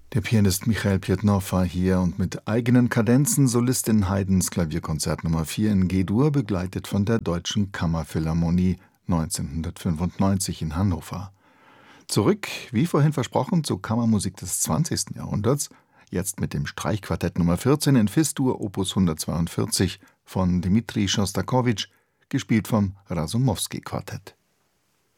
Der Pianist Michail Pjetnow war hier und mit eigenen Kadenzen Solistin Haydns Klavierkonzert Nummer 4 in G-Dur, begleitet von der Deutschen Kammerphilharmonie 1995 in Hannover. Zurück, wie vorhin versprochen, zur Kammermusik des 20. Jahrhunderts, jetzt mit dem Streichquartett Nummer 14 in Fis-Dur Opus 142 von Dmitri Schostakowitsch, gespielt vom Rasumowski-Quartett.